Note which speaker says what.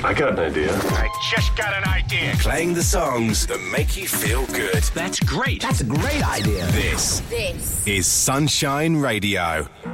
Speaker 1: I got an idea.
Speaker 2: I just got an idea.
Speaker 3: Playing the songs that make you feel good.
Speaker 2: That's great.
Speaker 4: That's a great idea.
Speaker 3: This is Sunshine Radio.